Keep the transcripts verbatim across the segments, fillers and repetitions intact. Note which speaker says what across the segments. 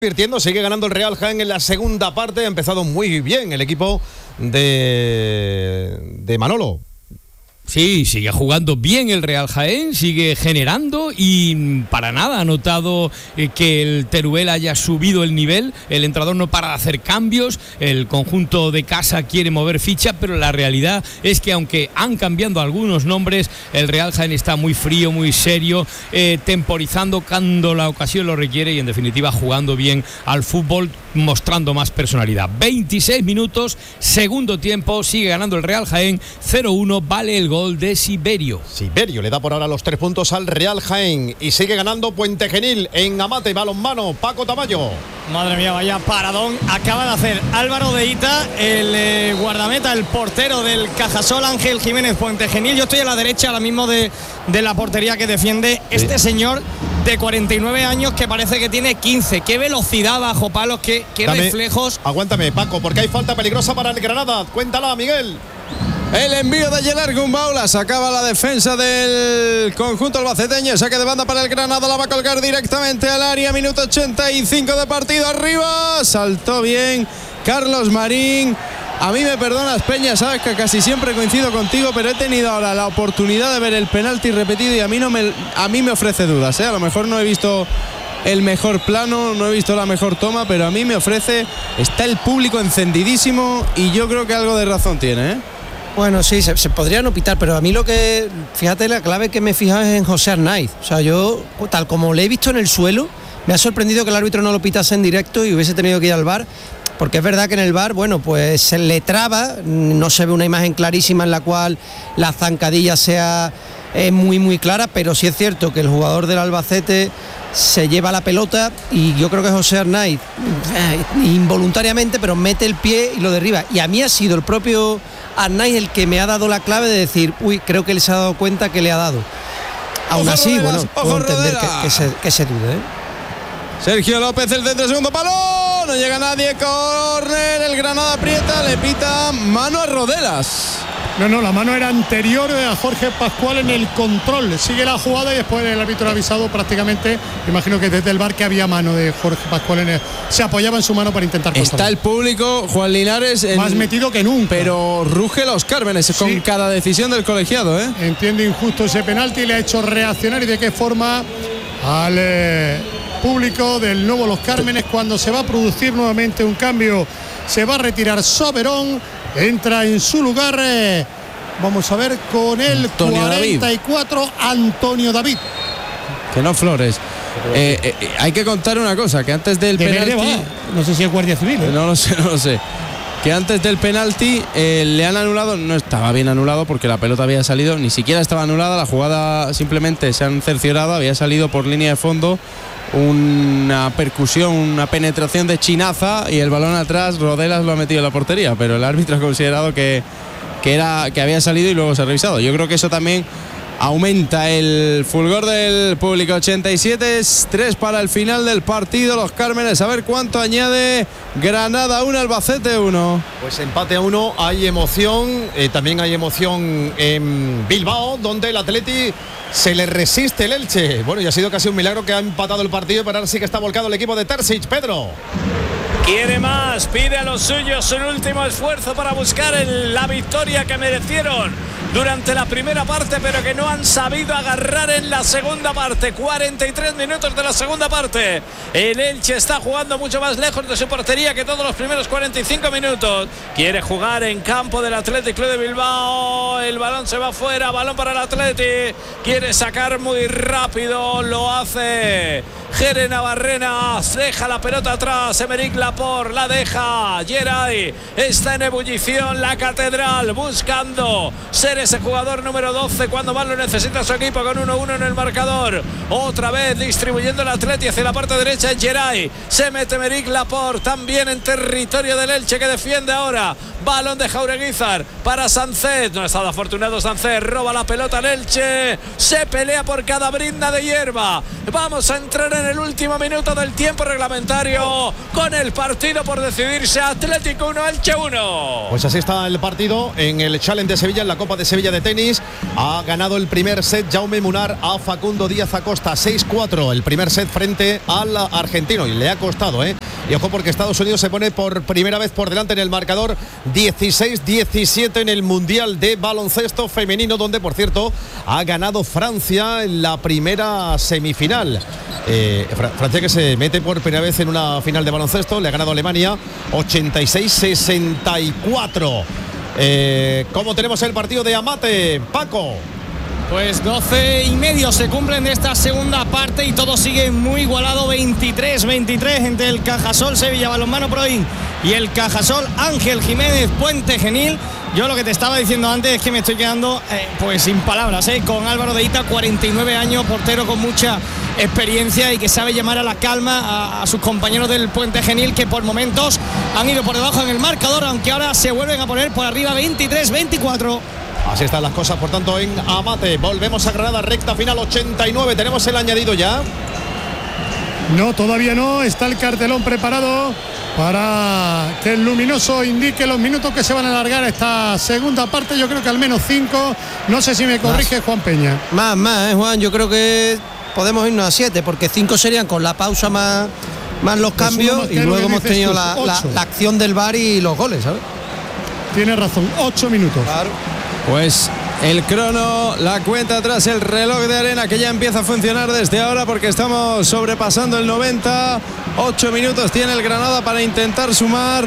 Speaker 1: Invirtiendo, sigue ganando el Real Jaén en la segunda parte. Ha empezado muy bien el equipo de, de Manolo.
Speaker 2: Sí, sigue jugando bien el Real Jaén, sigue generando y para nada ha notado eh, que el Teruel haya subido el nivel. El entrenador no para de hacer cambios, el conjunto de casa quiere mover ficha, pero la realidad es que aunque han cambiado algunos nombres, el Real Jaén está muy frío, muy serio, eh, temporizando cuando la ocasión lo requiere y en definitiva jugando bien al fútbol, mostrando más personalidad. veintiséis minutos, segundo tiempo, sigue ganando el Real Jaén, cero uno, vale el gol de Siberio.
Speaker 1: Siberio le da por ahora los tres puntos al Real Jaén y sigue ganando Puente Genil en Amate, balonmano, Paco Tamayo.
Speaker 3: Madre mía, vaya paradón acaba de hacer Álvaro de Ita, el eh, guardameta, el portero del Cajasol, Ángel Jiménez Puente Genil. Yo estoy a la derecha ahora mismo de, de la portería que defiende sí. Este señor de cuarenta y nueve años que parece que tiene quince. Qué velocidad bajo palos, qué, qué Dame, reflejos.
Speaker 1: Aguántame, Paco, porque hay falta peligrosa para el Granada. Cuéntala, Miguel.
Speaker 4: El envío de Gerard Gumbaula, sacaba la defensa del conjunto albaceteño, saque de banda para el Granada, la va a colgar directamente al área, minuto ochenta y cinco de partido, arriba, saltó bien Carlos Marín. A mí me perdonas, Peña, sabes que casi siempre coincido contigo, pero he tenido ahora la oportunidad de ver el penalti repetido y a mí, no me, a mí me ofrece dudas, ¿eh? A lo mejor no he visto el mejor plano, no he visto la mejor toma, pero a mí me ofrece, está el público encendidísimo y yo creo que algo de razón tiene, ¿eh?
Speaker 5: Bueno, sí, se, se podría no pitar, pero a mí lo que, fíjate, la clave que me he fijado es en José Arnaiz. O sea, yo, tal como le he visto en el suelo, me ha sorprendido que el árbitro no lo pitase en directo y hubiese tenido que ir al V A R, porque es verdad que en el V A R, bueno, pues se le traba, no se ve una imagen clarísima en la cual la zancadilla sea eh, muy, muy clara, pero sí es cierto que el jugador del Albacete se lleva la pelota y yo creo que José Arnaiz, eh, involuntariamente, pero mete el pie y lo derriba. Y a mí ha sido el propio Arnaiz el que me ha dado la clave de decir, uy, creo que él se ha dado cuenta que le ha dado. Aún
Speaker 4: ojo
Speaker 5: así,
Speaker 4: Rodelas,
Speaker 5: bueno, puedo entender que, que, se, que se dude, ¿eh?
Speaker 4: Sergio López, el centro, segundo palo, no llega nadie, córner, el Granada aprieta, le pita mano a Rodelas.
Speaker 6: No, no, la mano era anterior a Jorge Pascual en el control. Sigue la jugada y después el árbitro ha avisado prácticamente, imagino que desde el V A R, que había mano de Jorge Pascual en el, se apoyaba en su mano para intentar controlar.
Speaker 4: Está el público, Juan Linares, en,
Speaker 6: más metido que nunca.
Speaker 4: Pero ruge los Cármenes sí. Con cada decisión del colegiado, ¿eh?
Speaker 6: Entiende injusto ese penalti, le ha hecho reaccionar y de qué forma al eh, público del nuevo Los Cármenes. Cuando se va a producir nuevamente un cambio, se va a retirar Soberón. Entra en su lugar, eh, vamos a ver, con el Antonio cuarenta y cuatro, David. Antonio David.
Speaker 4: Que no Flores. Eh, eh, hay que contar una cosa, que antes del
Speaker 6: de
Speaker 4: penalti...
Speaker 6: No sé si es Guardia Civil. ¿eh?
Speaker 4: No lo sé, no lo sé. Que antes del penalti eh, le han anulado, no estaba bien anulado porque la pelota había salido, ni siquiera estaba anulada, la jugada simplemente se han cerciorado, había salido por línea de fondo, una percusión, una penetración de chinaza y el balón atrás, Rodelas lo ha metido en la portería, pero el árbitro ha considerado que, que, era, que había salido y luego se ha revisado. Yo creo que eso también aumenta el fulgor del público. Ochenta y siete, tres para el final del partido. Los Cármenes, a ver cuánto añade. Granada uno, Albacete uno.
Speaker 1: Pues empate a uno, hay emoción, eh, también hay emoción en Bilbao, donde el Atleti se le resiste el Elche. Bueno, y ha sido casi un milagro que ha empatado el partido, pero ahora sí que está volcado el equipo de Terzic. Pedro.
Speaker 7: Quiere más, pide a los suyos un último esfuerzo para buscar el, la victoria que merecieron durante la primera parte, pero que no han sabido agarrar en la segunda parte. cuarenta y tres minutos de la segunda parte. El Elche está jugando mucho más lejos de su portería que todos los primeros cuarenta y cinco minutos. Quiere jugar en campo del Athletic Club de Bilbao. El balón se va fuera, balón para el Athletic. Quiere sacar muy rápido, lo hace Jere Navarrena, deja la pelota atrás, Emerick Laporte la deja, Geray está en ebullición, la Catedral buscando ser ese jugador número doce cuando más lo necesita su equipo, con uno uno en el marcador. Otra vez distribuyendo el Atleti hacia la parte derecha, Geray, se mete Emerick Laporte también en territorio del Elche, que defiende ahora, balón de Jaureguizar para Sánchez, no ha estado afortunado Sánchez, roba la pelota al Elche, se pelea por cada brinda de hierba, vamos a entrar en en el último minuto del tiempo reglamentario con el partido por decidirse. Atlético uno, Elche uno.
Speaker 1: Pues así está el partido en el Challenge de Sevilla, en la Copa de Sevilla de tenis. Ha ganado el primer set Jaume Munar a Facundo Díaz Acosta, seis cuatro, el primer set frente al argentino, y le ha costado, ¿eh? Y ojo, porque Estados Unidos se pone por primera vez por delante en el marcador, dieciséis diecisiete en el Mundial de Baloncesto Femenino, donde por cierto ha ganado Francia en la primera semifinal. Eh, Francia, que se mete por primera vez en una final de baloncesto, le ha ganado a Alemania ochenta y seis sesenta y cuatro. Eh, ¿Cómo tenemos el partido de Amate, Paco?
Speaker 3: Pues doce y medio se cumplen de esta segunda parte y todo sigue muy igualado, veintitrés veintitrés entre el Cajasol Sevilla Balonmano Proin y el Cajasol Ángel Jiménez Puente Genil. Yo lo que te estaba diciendo antes es que me estoy quedando eh, pues sin palabras, eh, con Álvaro de Hita, cuarenta y nueve años, portero con mucha experiencia y que sabe llamar a la calma a, a sus compañeros del Puente Genil, que por momentos han ido por debajo en el marcador, aunque ahora se vuelven a poner por arriba, veintitrés veinticuatro.
Speaker 1: Así están las cosas, por tanto, en Amate. Volvemos a Granada, recta final ochenta y nueve. ¿Tenemos el añadido ya?
Speaker 6: No, todavía no. Está el cartelón preparado para que el luminoso indique los minutos que se van a alargar esta segunda parte. Yo creo que al menos cinco. No sé si me corrige más. Juan Peña.
Speaker 5: Más, más, ¿eh, Juan? Yo creo que podemos irnos a siete, porque cinco serían con la pausa más, más los pues cambios, y luego hemos tenido la, la, la acción del V A R y los goles, ¿sabes?
Speaker 6: Tienes razón, ocho minutos.
Speaker 4: Claro. Pues el crono, la cuenta atrás, el reloj de arena, que ya empieza a funcionar desde ahora, porque estamos sobrepasando el noventa. Ocho minutos tiene el Granada para intentar sumar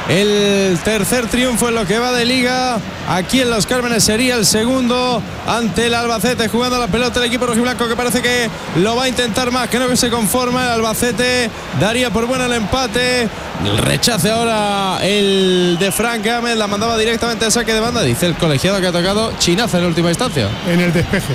Speaker 4: el tercer triunfo en lo que va de liga. Aquí en Los Cármenes sería el segundo ante el Albacete, jugando la pelota el equipo rojiblanco, que parece que lo va a intentar más, que no que se conforma. El Albacete daría por bueno el empate. El rechace ahora el de Frank Gámez, la mandaba directamente al saque de banda. Dice el colegiado que ha tocado chinazo en última instancia.
Speaker 6: En el despeje.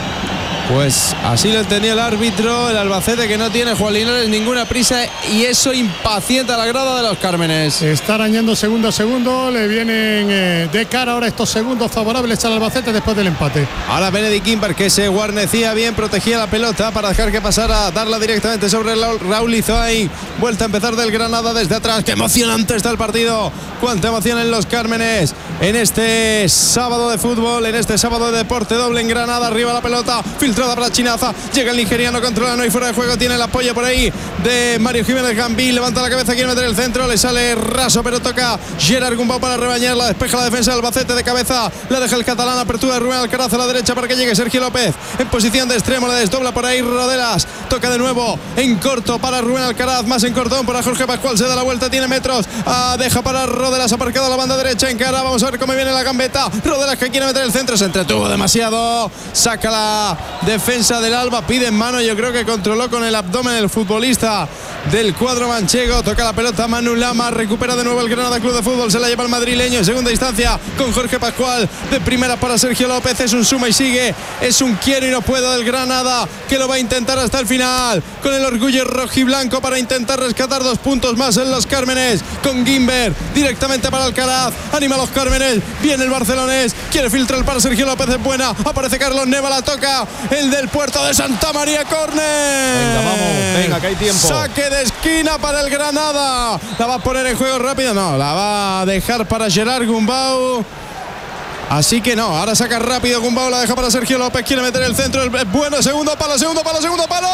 Speaker 4: Pues así lo entendía el árbitro. El Albacete, que no tiene, Juan Linares, ninguna prisa, y eso impacienta la grada de Los Cármenes.
Speaker 6: Está arañando segundo a segundo. Le vienen eh, de cara ahora estos segundos favorables al Albacete después del empate.
Speaker 4: Ahora Benedict Kimber, que se guarnecía bien, protegía la pelota para dejar que pasara, darla directamente sobre Raúl Izoay. Vuelta a empezar del Granada desde atrás. Qué emocionante está el partido. Cuánta emoción en Los Cármenes en este sábado de fútbol, en este sábado de deporte doble en Granada. Arriba la pelota, filtrada para Chinaza, llega el nigeriano, controla, no hay fuera de juego, tiene el apoyo por ahí de Mario Jiménez Gambí, levanta la cabeza, quiere meter el centro, le sale raso, pero toca Gerard Gumbau para rebañarla, despeja la defensa del Albacete de cabeza, la deja el catalán, apertura de Rubén Alcaraz a la derecha para que llegue Sergio López en posición de extremo, le desdobla por ahí Rodelas, toca de nuevo en corto para Rubén Alcaraz, más en cortón para Jorge Pascual, se da la vuelta, tiene metros, ah, deja para Rodelas, aparcado a la banda derecha, en cara, vamos a ver cómo viene la gambeta, Rodelas, que quiere meter el centro, se entretuvo demasiado, saca la defensa del Alba, pide en mano, yo creo que controló con el abdomen el futbolista del cuadro manchego, toca la pelota Manu Lama, recupera de nuevo el Granada Club de Fútbol, se la lleva el madrileño en segunda instancia con Jorge Pascual, de primera para Sergio López, es un suma y sigue, es un quiero y no puedo del Granada, que lo va a intentar hasta el final, con el orgullo rojiblanco para intentar rescatar dos puntos más en Los Cármenes, con Gimber, directamente para Alcaraz, anima a Los Cármenes, viene el barcelonés, quiere filtrar para Sergio López, es buena, aparece Carlos Neva, la toca el del Puerto de Santa María, córner.
Speaker 1: Venga, vamos, venga, que hay tiempo.
Speaker 4: Saque de esquina para el Granada. La va a poner en juego rápido, no, la va a dejar para Gerard Gumbau. Así que no, ahora saca rápido Gumbau, la deja para Sergio López, quiere meter el centro, el bueno, segundo palo, segundo palo, segundo palo.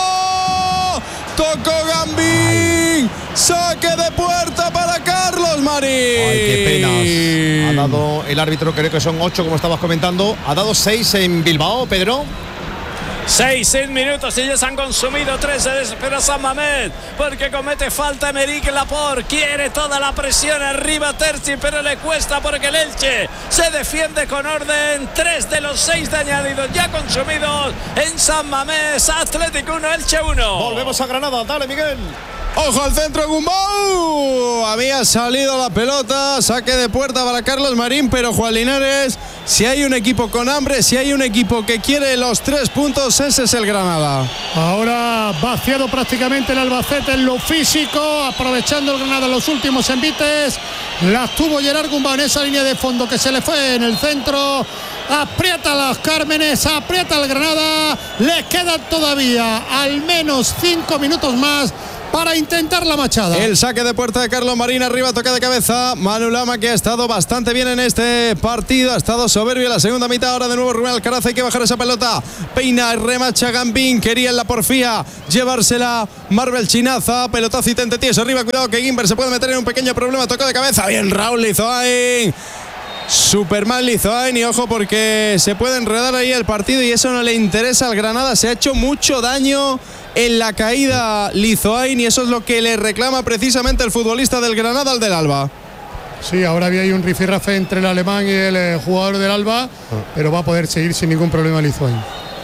Speaker 4: Tocó Gambín, saque de puerta para Carlos Marín.
Speaker 1: Ay, qué penas. Ha dado el árbitro, creo que son ocho, como estabas comentando. Ha dado seis en Bilbao, Pedro.
Speaker 7: Seis, seis minutos y ya se han consumido tres. Se desespera San Mamés porque comete falta Emerick Laporte. Quiere toda la presión arriba Terzi, pero le cuesta porque el Elche se defiende con orden. Tres de los seis de añadidos ya consumidos en San Mamés. Atlético uno, Elche uno.
Speaker 1: Volvemos a Granada, dale Miguel.
Speaker 4: Ojo al centro, Gumbau. Había salido la pelota, saque de puerta para Carlos Marín, pero Juan Linares, si hay un equipo con hambre, si hay un equipo que quiere los tres puntos, ese es el Granada.
Speaker 6: Ahora vaciado prácticamente el Albacete en lo físico, aprovechando el Granada los últimos envites. Las tuvo Gerard Gumbau en esa línea de fondo que se le fue en el centro. aprieta los Cármenes, aprieta el Granada, le quedan todavía al menos cinco minutos más para intentar la machada.
Speaker 4: El saque de puerta de Carlos Marín, arriba, toca de cabeza Manu Lama, que ha estado bastante bien en este partido, ha estado soberbio en la segunda mitad. Ahora de nuevo Rubén Alcaraz, hay que bajar esa pelota, peina, remacha Gambín, quería en la porfía llevársela Marvel Chinaza, pelotazo y tente tieso arriba, cuidado que Guimber se puede meter en un pequeño problema, toca de cabeza, bien Raúl Lizoain. Superman Lizoain, y ojo porque se puede enredar ahí el partido y eso no le interesa al Granada. Se ha hecho mucho daño en la caída Lizoain y eso es lo que le reclama precisamente el futbolista del Granada al del Alba.
Speaker 6: Sí, ahora había ahí un rifirrafe entre el alemán y el eh, jugador del Alba, pero va a poder seguir sin ningún problema Lizoain.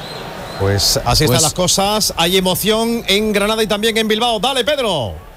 Speaker 1: Pues así
Speaker 4: pues,
Speaker 1: están las cosas. Hay emoción en Granada y también en Bilbao. Dale, Pedro.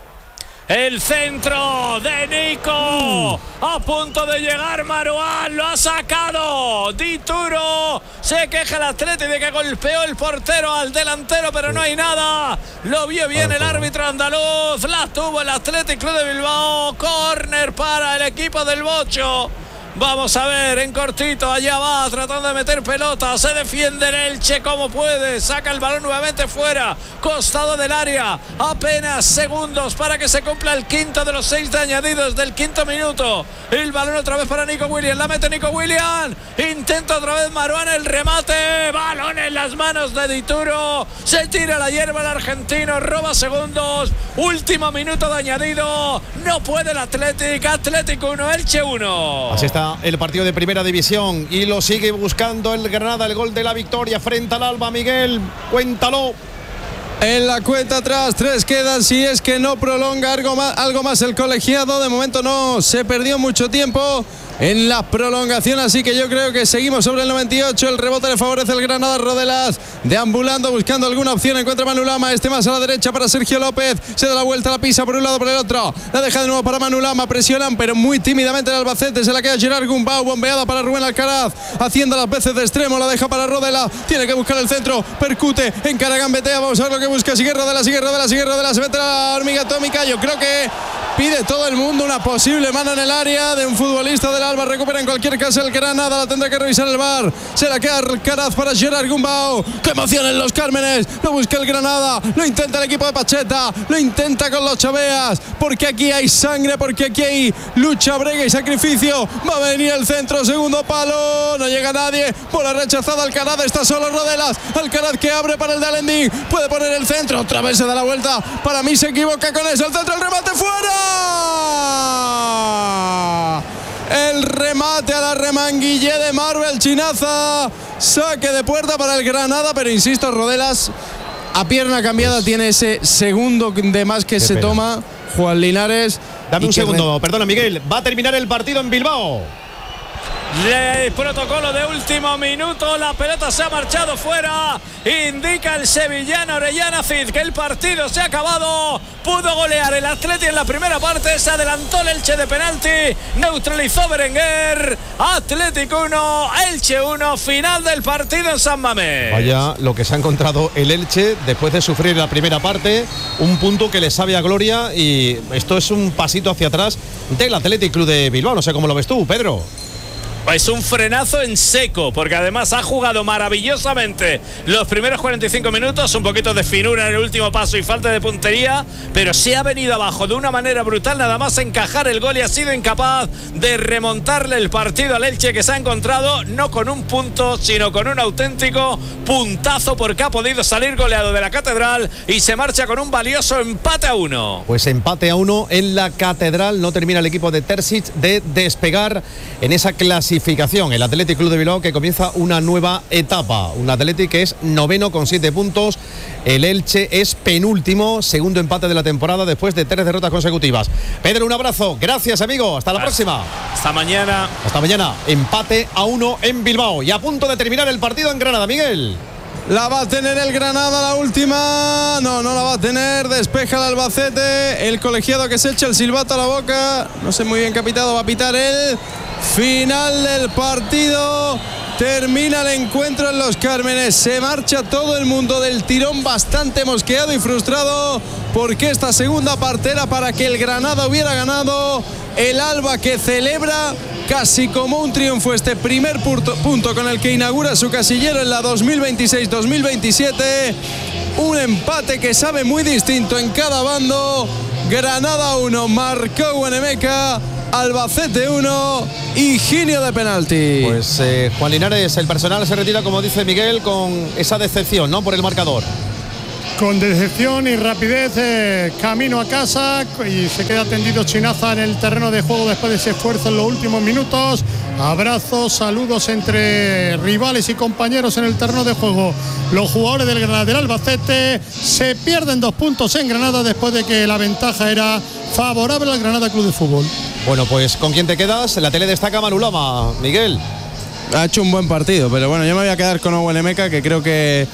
Speaker 7: El centro de Nico, a punto de llegar Maruán, lo ha sacado Dituro, se queja el Atleti de que golpeó el portero al delantero, pero no hay nada, lo vio bien el árbitro andaluz, la tuvo el Athletic Club de Bilbao, córner para el equipo del Bocho. Vamos a ver, en cortito, allá va, tratando de meter pelota, se defiende el Elche como puede, saca el balón nuevamente fuera, costado del área, apenas segundos para que se cumpla el quinto de los seis de añadidos del quinto minuto. El balón otra vez para Nico Williams, la mete Nico Williams, intenta otra vez Maruán el remate, balón en las manos de Dituro, se tira la hierba el argentino, roba segundos, último minuto de añadido, no puede el Athletic, Atlético uno, Elche uno.
Speaker 1: Así está el partido de primera división y lo sigue buscando el Granada, el gol de la victoria frente al Alba. Miguel, cuéntalo.
Speaker 4: En la cuenta atrás, tres quedan si es que no prolonga algo más, algo más el colegiado. De momento no se perdió mucho tiempo en la prolongación, así que yo creo que seguimos sobre el noventa y ocho. El rebote le favorece el Granada. Rodelas deambulando, buscando alguna opción, encuentra Manu Lama, este más a la derecha para Sergio López, se da la vuelta, la pisa por un lado, por el otro, la deja de nuevo para Manu Lama, presionan pero muy tímidamente el Albacete, se la queda Gerard Gumbau, bombeada para Rubén Alcaraz, haciendo las veces de extremo, la deja para Rodela, tiene que buscar el centro, percute, encara Gambetea, vamos a ver lo que busca, sigue Rodela, sigue Rodela, sigue Rodela, se mete la hormiga atómica. Yo creo que pide todo el mundo una posible mano en el área de un futbolista del Alba, recupera en cualquier caso el Granada, la tendrá que revisar el V A R, se la queda Alcaraz para Gerard Gumbau, ¡qué emoción en los Cármenes! Lo busca el Granada, lo intenta el equipo de Pacheta, lo intenta con los Chaveas, porque aquí hay sangre, porque aquí hay lucha, brega y sacrificio, va a venir el centro, segundo palo, no llega nadie, bola rechazada, Alcaraz, está solo Rodelas, Alcaraz que abre para el de Alendín, puede poner el centro, otra vez se da la vuelta, para mí se equivoca con eso, el centro, el remate fuera. El remate a la remanguillé de Marvel Chinaza, saque de puerta para el Granada, pero insisto, Rodelas a pierna cambiada pues, tiene ese segundo de más que se pena. Toma Juan Linares.
Speaker 1: Dame un segundo, re... perdona Miguel, va a terminar el partido en Bilbao.
Speaker 7: El protocolo de último minuto, la pelota se ha marchado fuera, indica el sevillano Orellana Cid que el partido se ha acabado, pudo golear el Atleti en la primera parte, se adelantó el Elche de penalti, neutralizó Berenguer, Atlético uno, Elche uno, final del partido en San Mamés.
Speaker 1: Vaya lo que se ha encontrado el Elche después de sufrir la primera parte, un punto que le sabe a gloria y esto es un pasito hacia atrás del Athletic Club de Bilbao, no sé cómo lo ves tú, Pedro.
Speaker 7: Es un frenazo en seco, porque además ha jugado maravillosamente los primeros cuarenta y cinco minutos, un poquito de finura en el último paso y falta de puntería, pero se ha venido abajo de una manera brutal, nada más encajar el gol y ha sido incapaz de remontarle el partido al Elche, que se ha encontrado no con un punto, sino con un auténtico puntazo, porque ha podido salir goleado de la Catedral y se marcha con un valioso empate a uno.
Speaker 1: Pues empate a uno en la Catedral, no termina el equipo de Terzic de despegar en esa clase. El Athletic Club de Bilbao que comienza una nueva etapa, un Athletic que es noveno con siete puntos, el Elche es penúltimo, segundo empate de la temporada después de tres derrotas consecutivas. Pedro, un abrazo, gracias amigo, hasta la hasta, próxima.
Speaker 7: Hasta mañana.
Speaker 1: Hasta mañana, empate a uno en Bilbao y a punto de terminar el partido en Granada, Miguel.
Speaker 4: La va a tener el Granada, la última. No, no la va a tener. Despeja el Albacete. El colegiado que se echa el silbato a la boca. No sé muy bien qué ha pitado. Va a pitar el final del partido. Termina el encuentro en Los Cármenes. Se marcha todo el mundo del tirón, bastante mosqueado y frustrado, porque esta segunda parte era para que el Granada hubiera ganado. El Alba que celebra casi como un triunfo este primer punto, punto con el que inaugura su casillero en la dos mil veintiséis dos mil veintisiete. Un empate que sabe muy distinto en cada bando. Granada uno, marcó Guanemeca. Albacete uno, Higinio de penalti.
Speaker 1: Pues eh, Juan Linares, el personal se retira, como dice Miguel, con esa decepción, ¿no?, por el marcador.
Speaker 6: Con decepción y rapidez, eh, camino a casa, y se queda tendido Chinaza en el terreno de juego después de ese esfuerzo en los últimos minutos. Abrazos, saludos entre rivales y compañeros en el terreno de juego. Los jugadores del Granada del Albacete se pierden dos puntos en Granada después de que la ventaja era favorable al Granada Club de Fútbol.
Speaker 1: Bueno, pues ¿con quién te quedas? En la tele destaca Manu Lama, Miguel.
Speaker 4: Ha hecho un buen partido, pero bueno, yo me voy a quedar con Oguenemeca, que creo que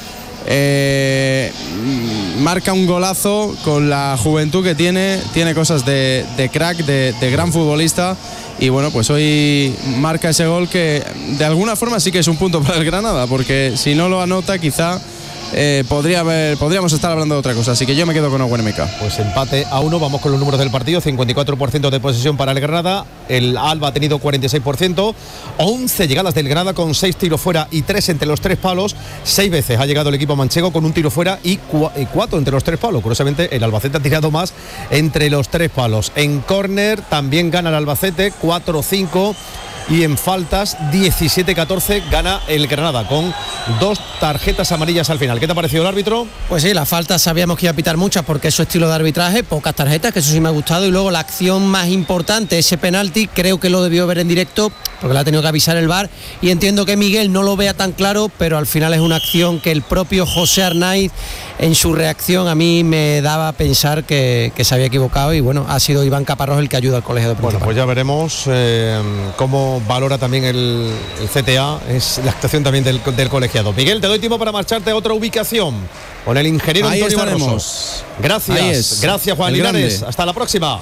Speaker 4: eh, marca un golazo con la juventud que tiene, tiene cosas de, de crack, de, de gran futbolista. Y bueno, pues hoy marca ese gol que de alguna forma sí que es un punto para el Granada, porque si no lo anota quizá eh, podría haber, podríamos estar hablando de otra cosa. Así que yo me quedo con Oguenemeca.
Speaker 1: Pues empate a uno, vamos con los números del partido. cincuenta y cuatro por ciento de posesión para el Granada, el Alba ha tenido cuarenta y seis por ciento, once llegadas del Granada con seis tiros fuera y tres entre los tres palos. Seis veces ha llegado el equipo manchego con un tiro fuera y, cu y cuatro entre los tres palos. Curiosamente el Albacete ha tirado más entre los tres palos. En córner también gana el Albacete, cuatro cinco, y en faltas diecisiete catorce gana el Granada con dos tarjetas amarillas al final. ¿Qué te ha parecido el árbitro?
Speaker 5: Pues sí, las faltas sabíamos que iba a pitar muchas porque es su estilo de arbitraje, pocas tarjetas, que eso sí me ha gustado, y luego la acción más importante, ese penalti, creo que lo debió ver en directo porque le ha tenido que avisar el V A R, y entiendo que Miguel no lo vea tan claro, pero al final es una acción que el propio José Arnaiz en su reacción a mí me daba a pensar que, que se había equivocado, y bueno, ha sido Iván Caparrós el que ayuda al colegio de principal.
Speaker 1: Bueno, pues ya veremos eh, cómo valora también el, el C T A, es la actuación también del, del colegiado. Miguel, te doy tiempo para marcharte a otra ubicación con el ingeniero
Speaker 4: Ahí
Speaker 1: Antonio
Speaker 4: estaremos.
Speaker 1: Barroso. Gracias, gracias Juan
Speaker 4: el
Speaker 1: Linares,
Speaker 4: grande.
Speaker 1: hasta la próxima.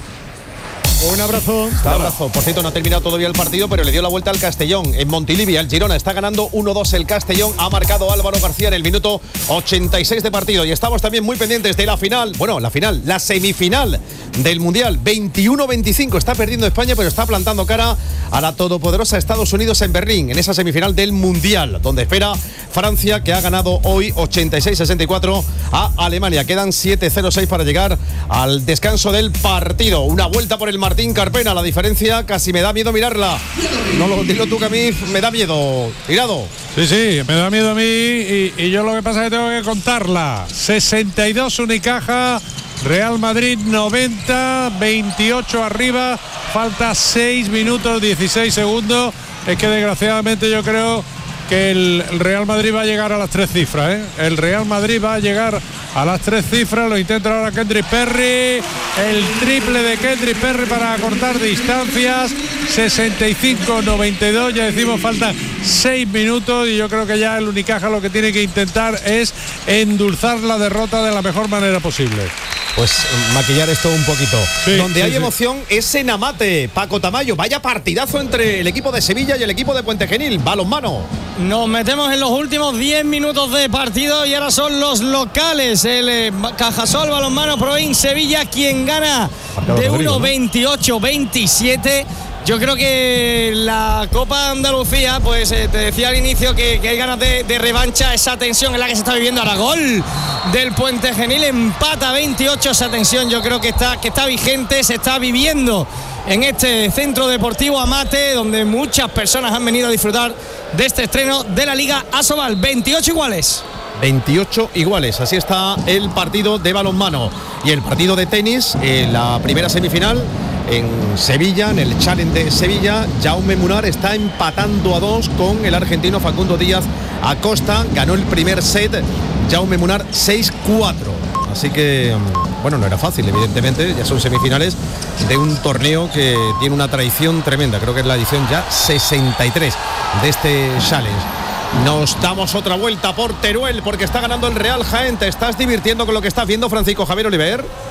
Speaker 6: Un abrazo.
Speaker 1: Un abrazo. Por cierto, no ha terminado todavía el partido, pero le dio la vuelta al Castellón. En Montilivi, el Girona está ganando uno dos el Castellón. Ha marcado Álvaro García en el minuto ochenta y seis de partido. Y estamos también muy pendientes de la final. Bueno, la final, la semifinal del Mundial. veintiuno veinticinco. Está perdiendo España, pero está plantando cara a la todopoderosa Estados Unidos en Berlín, en esa semifinal del Mundial, donde espera Francia, que ha ganado hoy ochenta y seis sesenta y cuatro a Alemania. Quedan siete cero seis para llegar al descanso del partido. Una vuelta por el Martín Carpena, la diferencia casi me da miedo mirarla. No lo dilo tú, que a mí me da miedo. Tirado.
Speaker 8: Sí, sí, me da miedo a mí, y, y yo lo que pasa es que tengo que contarla. sesenta y dos Unicaja, Real Madrid noventa, veintiocho arriba, falta seis minutos dieciséis segundos. Es que desgraciadamente yo creo que el Real Madrid va a llegar a las tres cifras, ¿eh? El Real Madrid va a llegar a las tres cifras, lo intenta ahora Kendrick Perry, el triple de Kendrick Perry para acortar distancias, sesenta y cinco noventa y dos, ya decimos, faltan seis minutos, y yo creo que ya el Unicaja lo que tiene que intentar es endulzar la derrota de la mejor manera posible.
Speaker 1: Pues maquillar esto un poquito.
Speaker 8: Sí,
Speaker 1: Donde
Speaker 8: sí,
Speaker 1: hay
Speaker 8: sí.
Speaker 1: emoción es en Amate. Paco Tamayo, vaya partidazo entre el equipo de Sevilla y el equipo de Puente Genil. Balonmano.
Speaker 3: Nos metemos en los últimos diez minutos de partido y ahora son los locales. El eh, Cajasol Balonmano Proin Sevilla quien gana de uno veintiocho veintisiete. Yo creo que la Copa Andalucía, pues eh, te decía al inicio que, que hay ganas de, de revancha, esa tensión en la que se está viviendo ahora. Gol del Puente Genil, empata veintiocho, esa tensión yo creo que está, que está vigente, se está viviendo en este centro deportivo Amate, donde muchas personas han venido a disfrutar de este estreno de la Liga Asobal. veintiocho iguales.
Speaker 1: veintiocho iguales, así está el partido de balonmano. Y el partido de tenis, en la primera semifinal en Sevilla, en el Challenge de Sevilla, Jaume Munar está empatando a dos con el argentino Facundo Díaz Acosta. Ganó el primer set Jaume Munar seis cuatro. Así que, bueno, no era fácil, evidentemente, ya son semifinales de un torneo que tiene una tradición tremenda. Creo que es la edición ya sesenta y tres de este Challenge. Nos damos otra vuelta por Teruel porque está ganando el Real Jaén. ¿Te estás divirtiendo con lo que estás viendo, Francisco Javier Oliver?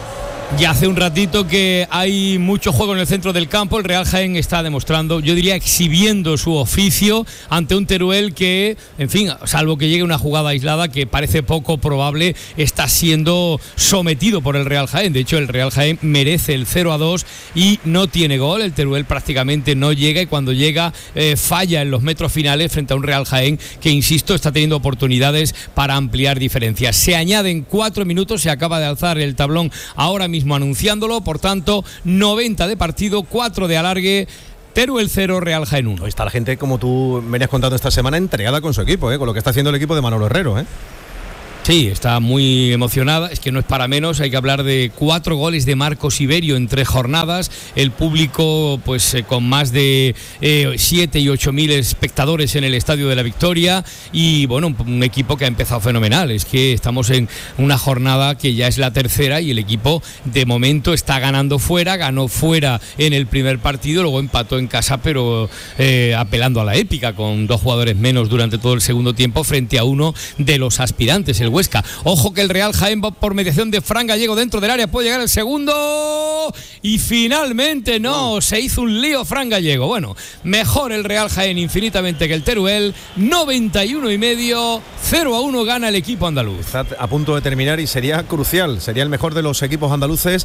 Speaker 2: Ya hace un ratito que hay mucho juego en el centro del campo. El Real Jaén está demostrando, yo diría exhibiendo su oficio ante un Teruel que, en fin, salvo que llegue una jugada aislada que parece poco probable, está siendo sometido por el Real Jaén. De hecho, el Real Jaén merece el cero a dos y no tiene gol. El Teruel prácticamente no llega y cuando llega eh, falla en los metros finales frente a un Real Jaén que, insisto, está teniendo oportunidades para ampliar diferencias. Se añaden cuatro minutos, se acaba de alzar el tablón ahora mismo anunciándolo, por tanto noventa de partido, cuatro de alargue. Teruel cero, Real Jaén uno.
Speaker 1: Está la gente, como tú venías contando esta semana, entregada con su equipo, ¿eh? Con lo que está haciendo el equipo de Manolo Herrero, ¿eh?
Speaker 2: Sí, está muy emocionada, es que no es para menos, hay que hablar de cuatro goles de Marcos Iberio en tres jornadas, el público pues eh, con más de eh, siete y ocho mil espectadores en el Estadio de la Victoria y bueno, un, un equipo que ha empezado fenomenal, es que estamos en una jornada que ya es la tercera y el equipo de momento está ganando fuera, ganó fuera en el primer partido, luego empató en casa pero eh, apelando a la épica con dos jugadores menos durante todo el segundo tiempo frente a uno de los aspirantes, el Huesca. Ojo que el Real Jaén va por mediación de Fran Gallego dentro del área, puede llegar el segundo y finalmente no, se hizo un lío Fran Gallego. Bueno, mejor el Real Jaén infinitamente que el Teruel, noventa y uno y medio, cero a uno gana el equipo andaluz.
Speaker 1: Está a punto de terminar y sería crucial, sería el mejor de los equipos andaluces.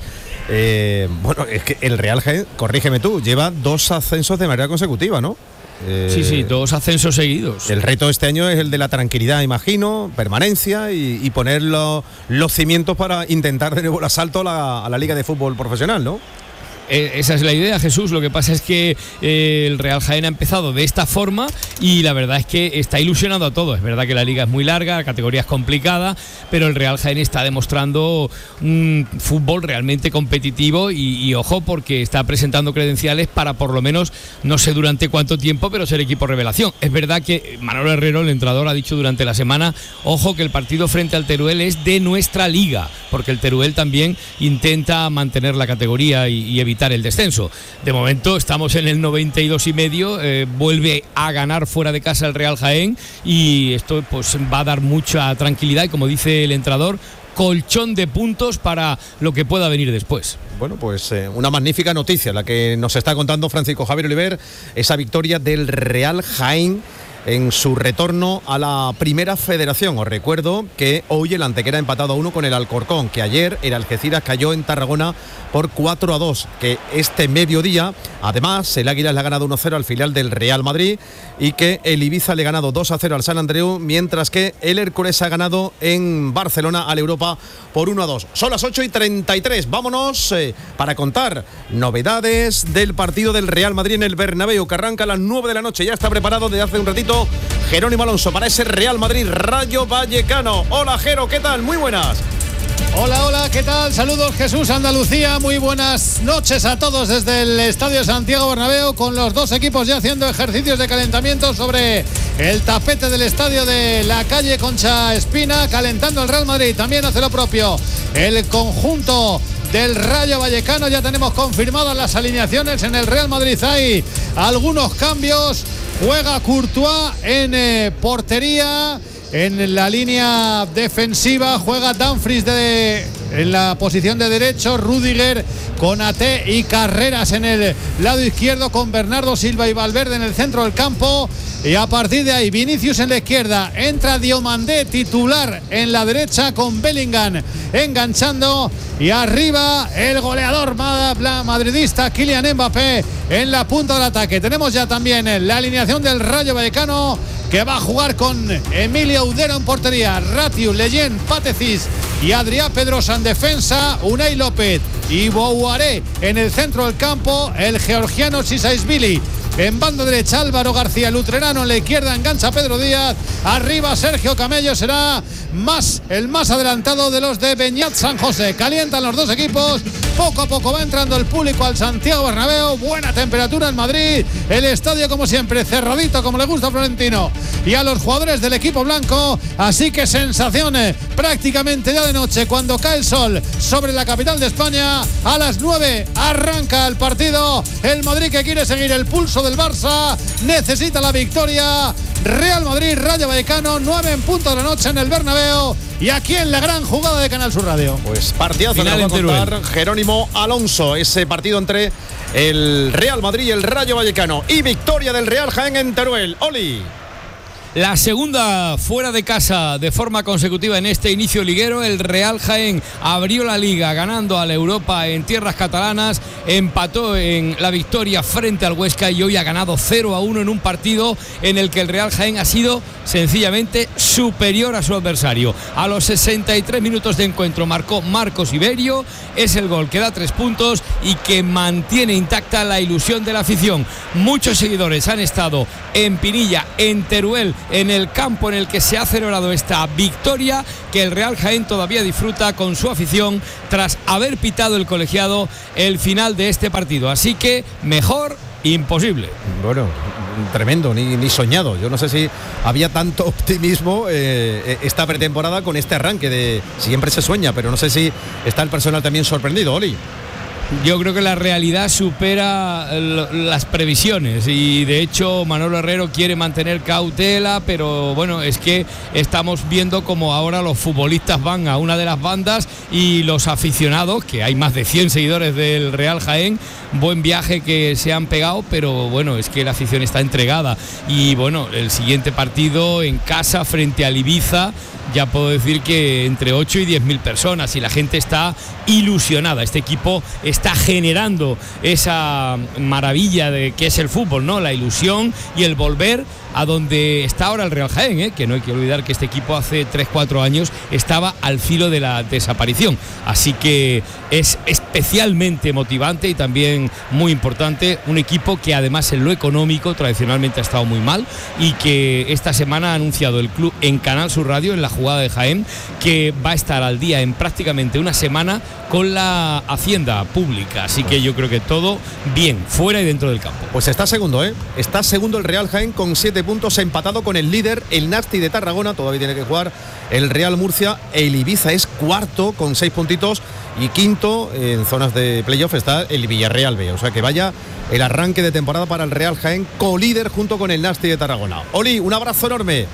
Speaker 1: Eh, bueno, es que el Real Jaén, corrígeme tú, lleva dos ascensos de manera consecutiva, ¿no?
Speaker 2: Eh, sí, sí, dos ascensos seguidos.
Speaker 1: El reto este año es el de la tranquilidad, imagino, permanencia y, y poner lo, los cimientos para intentar de nuevo el asalto a la, a la Liga de Fútbol Profesional, ¿no?
Speaker 2: Esa es la idea, Jesús. Lo que pasa es que eh, el Real Jaén ha empezado de esta forma y la verdad es que está ilusionando a todos. Es verdad que la liga es muy larga, la categoría es complicada, pero el Real Jaén está demostrando un fútbol realmente competitivo y, y ojo, porque está presentando credenciales para por lo menos, no sé durante cuánto tiempo, pero ser equipo revelación. Es verdad que Manolo Herrero, el entrenador, ha dicho durante la semana, ojo que el partido frente al Teruel es de nuestra liga, porque el Teruel también intenta mantener la categoría y, y evitar el descenso. De momento estamos en el noventa y dos y medio, eh, vuelve a ganar fuera de casa el Real Jaén y esto pues va a dar mucha tranquilidad y, como dice el entrenador, colchón de puntos para lo que pueda venir después.
Speaker 1: Bueno, pues eh, una magnífica noticia la que nos está contando Francisco Javier Oliver, esa victoria del Real Jaén en su retorno a la Primera Federación. Os recuerdo que hoy el Antequera ha empatado a uno con el Alcorcón, que ayer el Algeciras cayó en Tarragona por cuatro a dos, que este mediodía, además, el Águilas le ha ganado uno cero al filial del Real Madrid y que el Ibiza le ha ganado dos a cero al San Andreu, mientras que el Hércules ha ganado en Barcelona al Europa por uno a dos. Son las ocho y treinta y tres, vámonos eh, para contar novedades del partido del Real Madrid en el Bernabéu, que arranca a las nueve de la noche, ya está preparado desde hace un ratito Jerónimo Alonso para ese Real Madrid Rayo Vallecano. Hola Jero, ¿qué tal? Muy buenas.
Speaker 9: Hola, hola, ¿qué tal? Saludos Jesús, Andalucía, muy buenas noches a todos desde el Estadio Santiago Bernabéu, con los dos equipos ya haciendo ejercicios de calentamiento sobre el tapete del estadio de la calle Concha Espina, calentando el Real Madrid, también hace lo propio el conjunto del Rayo Vallecano. Ya tenemos confirmadas las alineaciones en el Real Madrid, hay algunos cambios, juega Courtois en eh, portería. En la línea defensiva juega Dumfries de, en la posición de derecho, Rüdiger, Konaté y Carreras en el lado izquierdo, con Bernardo Silva y Valverde en el centro del campo. Y a partir de ahí, Vinicius en la izquierda, entra Diomandé titular en la derecha, con Bellingham enganchando, y arriba el goleador madridista Kylian Mbappé en la punta del ataque. Tenemos ya también la alineación del Rayo Vallecano, que va a jugar con Emilio Udero en portería, Ratiu, Leyen, Patecis y Adrià Pedrosa en defensa, Unai López y Bouaré en el centro del campo, el georgiano Sisaisvili en banda derecha, Álvaro García Lutrerano en la izquierda, engancha Pedro Díaz, arriba Sergio Camello, será más el más adelantado de los de Beñat San José. Calientan los dos equipos, poco a poco va entrando el público al Santiago Bernabéu, buena temperatura en Madrid, el estadio como siempre cerradito como le gusta a Florentino y a los jugadores del equipo blanco, así que sensaciones prácticamente ya de noche cuando cae el sol sobre la capital de España. A las nueve arranca el partido, el Madrid que quiere seguir el pulso del Barça, necesita la victoria Real Madrid, Rayo Vallecano, nueve en punto de la noche en el Bernabéu y aquí en la gran jugada de Canal Sur Radio.
Speaker 1: Pues partidazo
Speaker 2: Final
Speaker 1: que nos va a
Speaker 2: en Teruel.
Speaker 1: contar Jerónimo Alonso, ese partido entre el Real Madrid y el Rayo Vallecano y victoria del Real Jaén en Teruel. Oli.
Speaker 2: La segunda fuera de casa de forma consecutiva en este inicio liguero. El Real Jaén abrió la liga ganando a la Europa en tierras catalanas, empató en la victoria frente al Huesca y hoy ha ganado cero a uno en un partido en el que el Real Jaén ha sido sencillamente superior a su adversario. A los sesenta y tres minutos de encuentro marcó Marcos Iberio, es el gol que da tres puntos y que mantiene intacta la ilusión de la afición. Muchos seguidores han estado en Pinilla, en Teruel, en el campo en el que se ha celebrado esta victoria que el Real Jaén todavía disfruta con su afición tras haber pitado el colegiado el final de este partido. Así que mejor imposible.
Speaker 1: Bueno, tremendo, ni, ni soñado. Yo no sé si había tanto optimismo eh, esta pretemporada con este arranque de siempre se sueña, pero no sé si está el personal también sorprendido, Oli.
Speaker 2: Yo creo que la realidad supera las previsiones y de hecho Manolo Herrero quiere mantener cautela, pero bueno, es que estamos viendo como ahora los futbolistas van a una de las bandas y los aficionados, que hay más de cien seguidores del Real Jaén, buen viaje que se han pegado, pero bueno, es que la afición está entregada y bueno, el siguiente partido en casa frente al Ibiza, ya puedo decir que entre ocho y diez mil personas y la gente está ilusionada. Este equipo está generando esa maravilla de que es el fútbol, ¿no? La ilusión y el volver a donde está ahora el Real Jaén, ¿eh? Que no hay que olvidar que este equipo hace tres cuatro años estaba al filo de la desaparición. Así que es especialmente motivante y también muy importante, un equipo que además en lo económico tradicionalmente ha estado muy mal y que esta semana ha anunciado el club en Canal Sur Radio, en la jugada de Jaén, que va a estar al día en prácticamente una semana con la hacienda pública. Así que yo creo que todo bien, fuera y dentro del campo.
Speaker 1: Pues está segundo, ¿eh? Está segundo el Real Jaén con siete puntos, empatado con el líder, el Nasti de Tarragona. Todavía tiene que jugar el Real Murcia. El Ibiza es cuarto con seis puntitos y quinto en zonas de playoff está el Villarreal B. O sea que vaya el arranque de temporada para el Real Jaén, colíder junto con el Nasti de Tarragona. Oli, un abrazo enorme.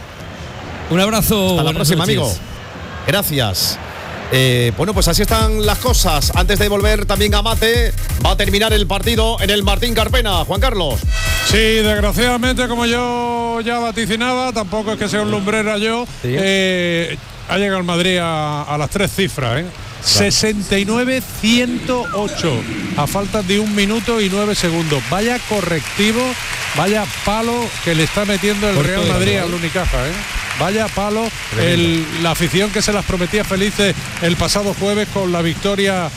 Speaker 2: Un abrazo.
Speaker 1: Hasta la próxima, noches, amigo. Gracias. Eh, bueno, pues así están las cosas. Antes de volver también a Mate, va a terminar el partido en el Martín Carpena. Juan Carlos.
Speaker 8: Sí, desgraciadamente, como yo ya vaticinaba, tampoco es que sea un lumbrera yo, ¿sí? eh, ha llegado el Madrid a, a las tres cifras, ¿eh? sesenta y nueve ciento ocho a falta de un minuto y nueve segundos. Vaya correctivo, vaya palo que le está metiendo el Corto Real Madrid al Unicaja, ¿eh? Vaya palo, el, la afición que se las prometía felices el pasado jueves con la victoria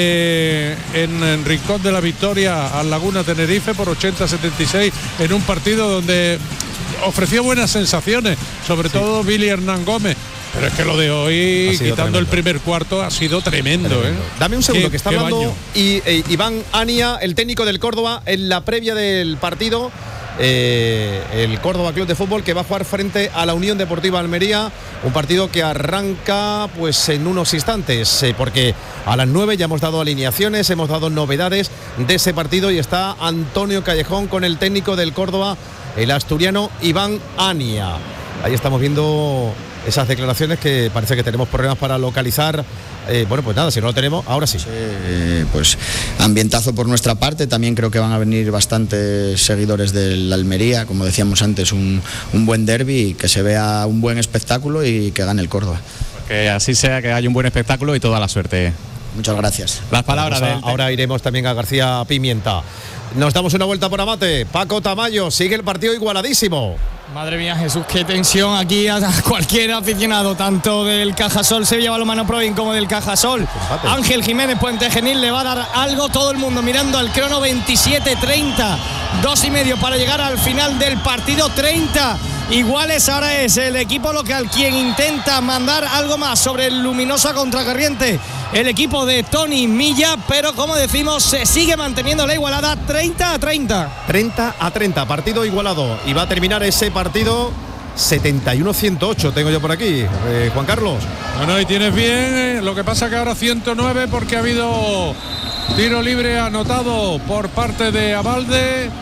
Speaker 8: eh, en, en Rincón de la Victoria al Laguna Tenerife por ochenta a setenta y seis en un partido donde ofreció buenas sensaciones, sobre sí. todo Billy Hernán Gómez. Pero es que lo de hoy, quitando tremendo. el primer cuarto, ha sido tremendo. tremendo. ¿eh?
Speaker 1: Dame un segundo, qué, que está hablando y, eh, Iván Ania, el técnico del Córdoba, en la previa del partido. Eh, el Córdoba Club de Fútbol, que va a jugar frente a la Unión Deportiva Almería, un partido que arranca pues en unos instantes, eh, porque a las nueve ya hemos dado alineaciones, hemos dado novedades de ese partido y está Antonio Callejón con el técnico del Córdoba, el asturiano Iván Ania. Ahí estamos viendo esas declaraciones que parece que tenemos problemas para localizar. Eh, bueno, pues nada, si no lo tenemos, ahora sí.
Speaker 10: sí eh, pues ambientazo por nuestra parte, también creo que van a venir bastantes seguidores del Almería, como decíamos antes, un, un buen derbi, que se vea un buen espectáculo y que gane el Córdoba.
Speaker 11: Que así sea, que haya un buen espectáculo y toda la suerte.
Speaker 10: Muchas gracias.
Speaker 11: Las palabras
Speaker 1: de... Ahora iremos también a García Pimienta. Nos damos una vuelta por Amate. Paco Tamayo, sigue el partido igualadísimo.
Speaker 3: Madre mía, Jesús, qué tensión aquí a cualquier aficionado, tanto del Cajasol Sevilla Balonmano Provin como del Cajasol Ángel Jiménez Puente Genil le va a dar algo. Todo el mundo mirando al crono. Veintisiete treinta, dos y medio para llegar al final del partido. Treinta iguales. Ahora es el equipo local quien intenta mandar algo más sobre el Luminosa contracorriente, el equipo de Tony Milla, pero como decimos, se sigue manteniendo la igualada. Treinta a treinta.
Speaker 1: Treinta a treinta, partido igualado, y va a terminar ese partido setenta y uno a ciento ocho, tengo yo por aquí, eh, Juan Carlos.
Speaker 8: Bueno, y tienes bien, eh, lo que pasa que ahora ciento nueve porque ha habido tiro libre anotado por parte de Abalde,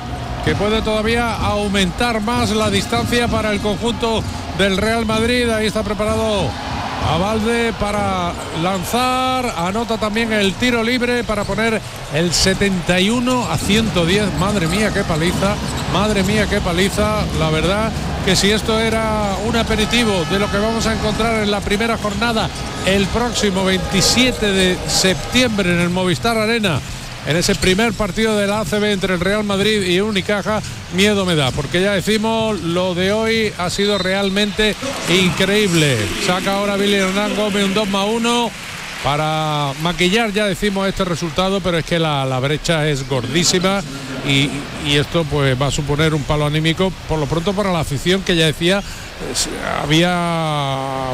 Speaker 8: que puede todavía aumentar más la distancia para el conjunto del Real Madrid. Ahí está preparado Abalde para lanzar, anota también el tiro libre para poner el setenta y uno a ciento diez. Madre mía, qué paliza, madre mía, qué paliza. La verdad que si esto era un aperitivo de lo que vamos a encontrar en la primera jornada el próximo veintisiete de septiembre en el Movistar Arena, en ese primer partido de la A C B entre el Real Madrid y Unicaja, miedo me da, porque ya decimos, lo de hoy ha sido realmente increíble. Saca ahora Billy Hernán Gómez un dos más uno para maquillar, ya decimos, este resultado, pero es que la, la brecha es gordísima y, y esto pues va a suponer un palo anímico, por lo pronto para la afición, que ya decía, había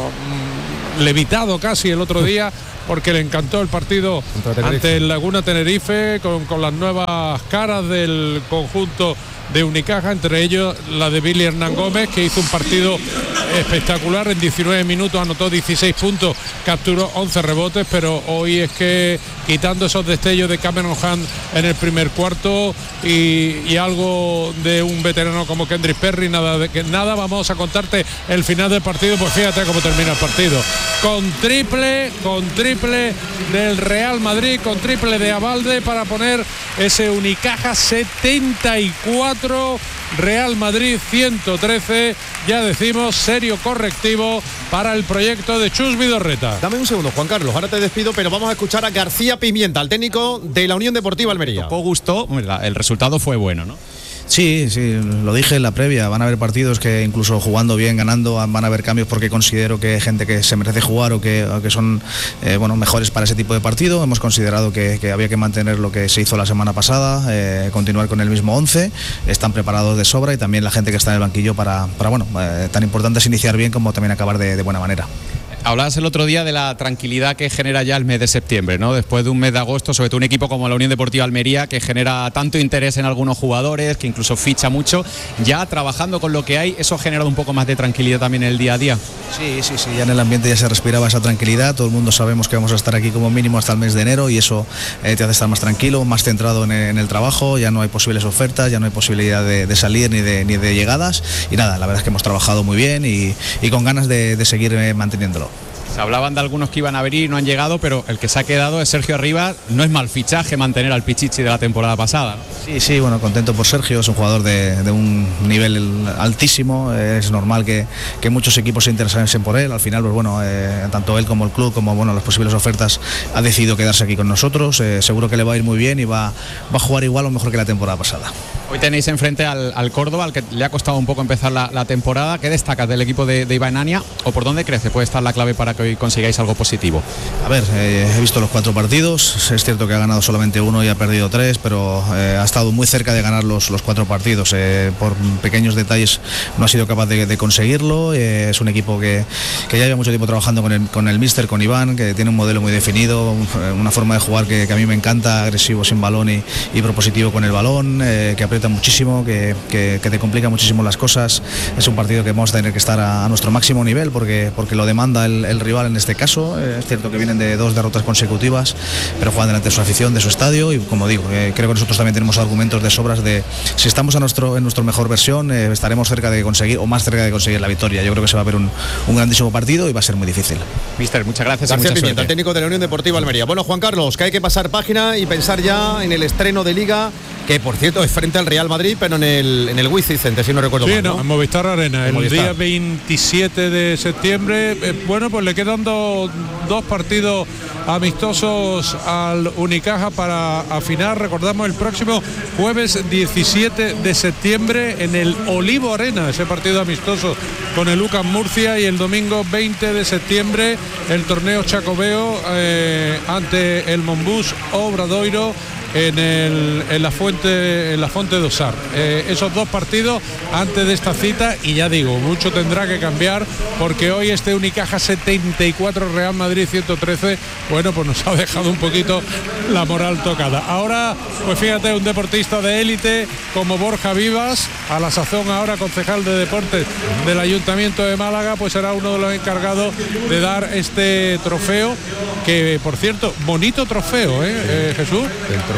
Speaker 8: levitado casi el otro día porque le encantó el partido ante el Laguna Tenerife, con, con las nuevas caras del conjunto de Unicaja, entre ellos la de Billy Hernán Gómez, que hizo un partido espectacular. En diecinueve minutos anotó dieciséis puntos, capturó once rebotes, pero hoy es que, quitando esos destellos de Cameron Hunt en el primer cuarto y, y algo de un veterano como Kendrick Perry, nada de que nada. Vamos a contarte el final del partido, pues fíjate cómo termina el partido, con triple con triple del Real Madrid, con triple de Abalde para poner ese Unicaja setenta y cuatro, Real Madrid ciento trece. Ya decimos, serio correctivo para el proyecto de Chus Vidorreta.
Speaker 1: Dame un segundo, Juan Carlos, ahora te despido, pero vamos a escuchar a García Pimienta, el técnico de la Unión Deportiva Almería.
Speaker 11: Poco gustó, el resultado fue bueno, ¿no?
Speaker 12: Sí, sí, lo dije en la previa, van a haber partidos que incluso jugando bien, ganando, van a haber cambios porque considero que hay gente que se merece jugar o que, o que son eh, bueno, mejores para ese tipo de partido. Hemos considerado que, que había que mantener lo que se hizo la semana pasada, eh, continuar con el mismo once, están preparados de sobra, y también la gente que está en el banquillo para, para bueno, eh, tan importante es iniciar bien como también acabar de, de buena manera.
Speaker 11: Hablabas el otro día de la tranquilidad que genera ya el mes de septiembre, ¿no? Después de un mes de agosto, sobre todo un equipo como la Unión Deportiva Almería, que genera tanto interés en algunos jugadores, que incluso ficha mucho, ya trabajando con lo que hay, ¿eso ha generado un poco más de tranquilidad también en el día a día?
Speaker 12: Sí, sí, sí, ya en el ambiente ya se respiraba esa tranquilidad, todo el mundo sabemos que vamos a estar aquí como mínimo hasta el mes de enero, y eso eh, te hace estar más tranquilo, más centrado en el, en el trabajo, ya no hay posibles ofertas, ya no hay posibilidad de, de salir ni de, ni de llegadas, y nada, la verdad es que hemos trabajado muy bien y, y con ganas de, de seguir eh, manteniéndolo.
Speaker 11: Se hablaban de algunos que iban a venir y no han llegado, pero el que se ha quedado es Sergio Arribas. No es mal fichaje mantener al Pichichi de la temporada pasada, ¿no?
Speaker 12: Sí, sí, bueno, contento por Sergio, es un jugador de, de un nivel altísimo, es normal que, que muchos equipos se interesasen por él. Al final, pues bueno, eh, tanto él como el club, como bueno, las posibles ofertas, ha decidido quedarse aquí con nosotros. Eh, seguro que le va a ir muy bien y va, va a jugar igual o mejor que la temporada pasada.
Speaker 11: Hoy tenéis enfrente al, al Córdoba, al que le ha costado un poco empezar la, la temporada. ¿Qué destacas del equipo de, de Iván Ania, o por dónde crees que puede estar la clave para que hoy consigáis algo positivo?
Speaker 12: A ver, eh, he visto los cuatro partidos, es cierto que ha ganado solamente uno y ha perdido tres, pero eh, ha estado muy cerca de ganar los, los cuatro partidos. Eh, por pequeños detalles no ha sido capaz de, de conseguirlo. Eh, es un equipo que, que ya lleva mucho tiempo trabajando con el, con el míster, con Iván, que tiene un modelo muy definido, una forma de jugar que, que a mí me encanta, agresivo sin balón y, y propositivo con el balón, eh, que aprieta muchísimo, que, que, que te complica muchísimo las cosas. Es un partido que vamos a tener que estar a, a nuestro máximo nivel porque, porque lo demanda el, el rival en este caso. Eh, es cierto que vienen de dos derrotas consecutivas, pero juegan delante de su afición, de su estadio, y como digo, eh, creo que nosotros también tenemos argumentos de sobras de si estamos a nuestro, en nuestra mejor versión, eh, estaremos cerca de conseguir, o más cerca de conseguir la victoria. Yo creo que se va a ver un, un grandísimo partido y va a ser muy difícil.
Speaker 11: Mister, muchas gracias.
Speaker 1: García
Speaker 11: y mucha
Speaker 1: Pimienta, técnico de la Unión Deportiva Almería. Bueno, Juan Carlos, que hay que pasar página y pensar ya en el estreno de Liga, que por cierto es frente al Real Madrid, pero en el en el Wizzing Center, si no recuerdo
Speaker 8: sí,
Speaker 1: mal, ¿no?
Speaker 8: no, en Movistar Arena, el
Speaker 1: Movistar.
Speaker 8: día veintisiete de septiembre. Eh, bueno, pues le quedan do, dos partidos amistosos al Unicaja para afinar. Recordamos el próximo jueves diecisiete de septiembre en el Olivo Arena, ese partido amistoso con el Lucas Murcia, y el domingo veinte de septiembre el torneo Chacobeo eh, ante el Monbus Obradoiro en, el, en la fuente en la Fonte do Sar. Eh, esos dos partidos antes de esta cita, y ya digo, mucho tendrá que cambiar porque hoy este Unicaja setenta y cuatro, Real Madrid ciento trece, bueno, pues nos ha dejado un poquito la moral tocada. Ahora, pues fíjate, un deportista de élite como Borja Vivas, a la sazón ahora concejal de deportes del Ayuntamiento de Málaga, pues será uno de los encargados de dar este trofeo, que por cierto, bonito trofeo, ¿eh, eh Jesús?
Speaker 1: El trofeo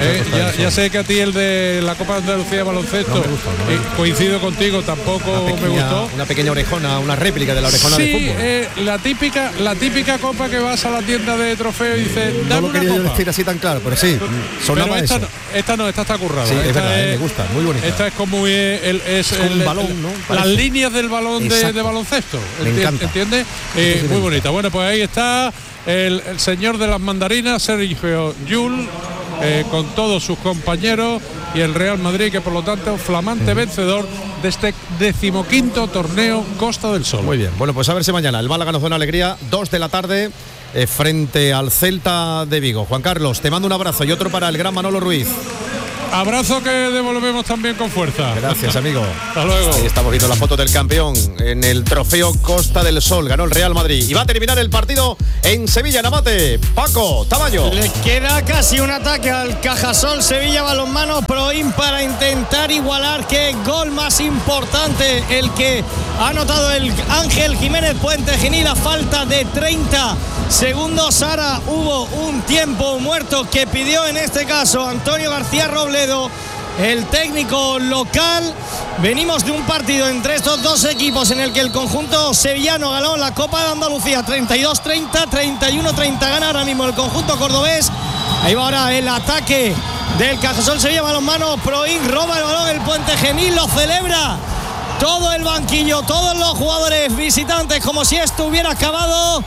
Speaker 8: Eh, ya, ya sé que a ti el de la Copa de Andalucía de baloncesto,
Speaker 1: no me gusta, no me
Speaker 8: eh,
Speaker 1: gusta.
Speaker 8: coincido contigo, tampoco
Speaker 1: Una pequeña,
Speaker 8: me gustó.
Speaker 1: Una pequeña orejona, una réplica de la orejona
Speaker 8: Sí,
Speaker 1: de fútbol.
Speaker 8: eh, la típica, la típica copa que vas a la tienda de trofeo y dices,
Speaker 1: No
Speaker 8: dame
Speaker 1: lo
Speaker 8: una
Speaker 1: quería yo
Speaker 8: copa.
Speaker 1: decir así tan claro, pero sí, sonaba
Speaker 8: Pero esta
Speaker 1: eso.
Speaker 8: no, esta no, esta está currada.
Speaker 1: Sí, es
Speaker 8: esta
Speaker 1: verdad, eh, me gusta, muy bonita.
Speaker 8: Esta es como muy, el, es,
Speaker 1: Es como
Speaker 8: el-
Speaker 1: un balón,
Speaker 8: el-
Speaker 1: ¿no?
Speaker 8: Las
Speaker 1: Parece.
Speaker 8: líneas del balón de,
Speaker 1: Exacto.
Speaker 8: de baloncesto.
Speaker 1: Me
Speaker 8: Enti-
Speaker 1: encanta.
Speaker 8: ¿Entiendes?
Speaker 1: Esto
Speaker 8: Eh,
Speaker 1: sí me
Speaker 8: muy
Speaker 1: gusta.
Speaker 8: bonita. Bueno, pues ahí está el, el señor de las mandarinas, Sergio Llull, eh, con todos sus compañeros, y el Real Madrid, que por lo tanto flamante vencedor de este decimoquinto torneo Costa del Sol.
Speaker 1: Muy bien, bueno, pues a ver si mañana el Málaga nos da una alegría, dos de la tarde, eh, frente al Celta de Vigo. Juan Carlos, te mando un abrazo y otro para el gran Manolo Ruiz.
Speaker 8: Abrazo que devolvemos también con fuerza.
Speaker 1: Gracias, amigo.
Speaker 8: Hasta luego.
Speaker 1: Ahí estamos viendo la foto del campeón en el trofeo Costa del Sol. Ganó el Real Madrid y va a terminar el partido en Sevilla, Navate. Paco Tamayo.
Speaker 3: Le queda casi un ataque al Cajasol Sevilla Balonmano Proin para intentar igualar. Qué gol más importante el que ha anotado el Ángel Jiménez Puente Genil a falta de treinta segundos. Ahora hubo un tiempo muerto que pidió en este caso Antonio García Robledo, el técnico local. Venimos de un partido entre estos dos equipos en el que el conjunto sevillano ganó la Copa de Andalucía treinta y dos treinta, treinta y uno treinta, gana ahora mismo el conjunto cordobés. Ahí va ahora el ataque del Cajasol Sevilla Balonmano Proin, roba el balón el Puente Genil, lo celebra todo el banquillo, todos los jugadores visitantes, como si esto hubiera acabado.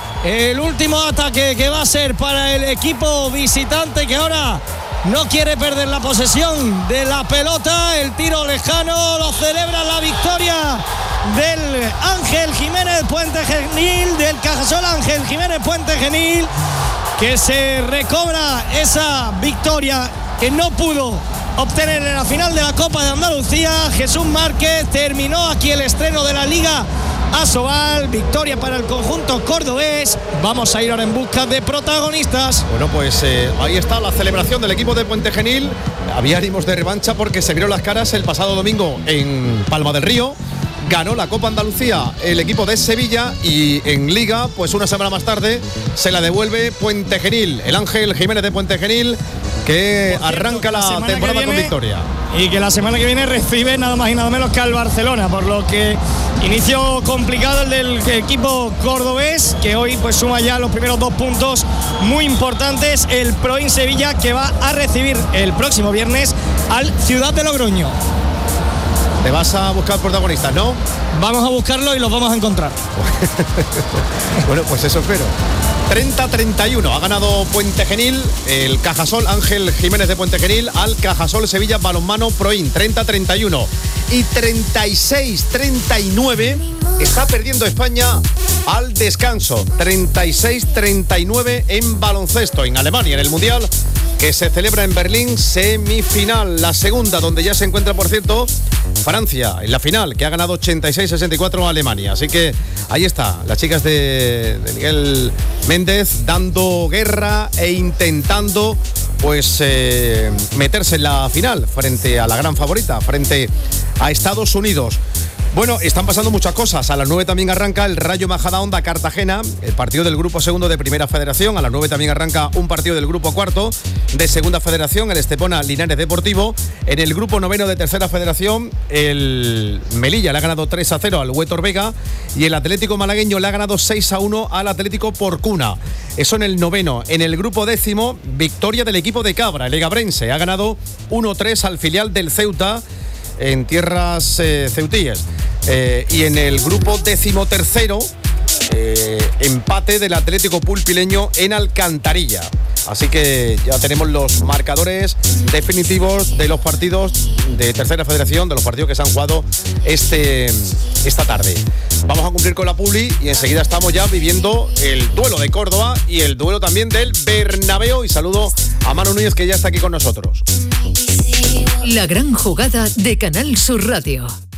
Speaker 3: El último ataque que va a ser para el equipo visitante, que ahora no quiere perder la posesión de la pelota. El tiro lejano lo celebra, la victoria del Ángel Jiménez Puente Genil, del Cajasol Ángel Jiménez Puente Genil, que se recobra esa victoria que no pudo obtener en la final de la Copa de Andalucía. Jesús Márquez, terminó aquí el estreno de la Liga Asobal, victoria para el conjunto cordobés. Vamos a ir ahora en busca de protagonistas.
Speaker 1: Bueno, pues eh, ahí está la celebración del equipo de Puente Genil. Había ánimos de revancha porque se vieron las caras el pasado domingo en Palma del Río. Ganó la Copa Andalucía el equipo de Sevilla y en Liga, pues una semana más tarde, se la devuelve Puente Genil. El Ángel Jiménez de Puente Genil, que
Speaker 3: Por cierto,
Speaker 1: arranca
Speaker 3: la
Speaker 1: la
Speaker 3: semana
Speaker 1: temporada
Speaker 3: que
Speaker 1: con
Speaker 3: viene-
Speaker 1: victoria.
Speaker 3: Y que la semana que viene recibe nada más y nada menos que al Barcelona, por lo que inicio complicado el del equipo cordobés, que hoy pues suma ya los primeros dos puntos muy importantes. El Proin Sevilla, que va a recibir el próximo viernes al Ciudad de Logroño.
Speaker 1: Te vas a buscar protagonistas, ¿no?
Speaker 3: Vamos a buscarlo y los vamos a encontrar.
Speaker 1: Bueno, pues eso espero. treinta a treinta y uno ha ganado Puente Genil, el Cajasol Ángel Jiménez de Puente Genil al Cajasol Sevilla Balonmano Proin, treinta a treinta y uno. Y treinta y seis a treinta y nueve está perdiendo España al descanso. treinta y seis a treinta y nueve en baloncesto en Alemania, en el Mundial que se celebra en Berlín, semifinal, la segunda, donde ya se encuentra, por cierto, Francia en la final, que ha ganado ochenta y seis a sesenta y cuatro a Alemania. Así que ahí está, las chicas de, de Miguel Méndez dando guerra e intentando pues eh, meterse en la final frente a la gran favorita, frente a Estados Unidos. Bueno, están pasando muchas cosas. A las nueve también arranca el Rayo Majadahonda Cartagena, el partido del grupo segundo de Primera Federación. A las nueve también arranca un partido del grupo cuarto de Segunda Federación, el Estepona Linares Deportivo. En el grupo noveno de Tercera Federación, el Melilla le ha ganado tres a cero al Huétor Vega y el Atlético Malagueño le ha ganado seis a uno al Atlético Porcuna. Eso en el noveno. En el grupo décimo, victoria del equipo de Cabra, el Egabrense. Ha ganado uno a tres al filial del Ceuta en tierras eh, ceutíes. Eh, y en el grupo decimotercero, eh, empate del Atlético Pulpileño en Alcantarilla. Así que ya tenemos los marcadores definitivos de los partidos de Tercera Federación, de los partidos que se han jugado este, esta tarde. Vamos a cumplir con la publi y enseguida estamos ya viviendo el duelo de Córdoba y el duelo también del Bernabéu. Y saludo a Manu Núñez, que ya está aquí con nosotros.
Speaker 13: La gran jugada de Canal Sur Radio.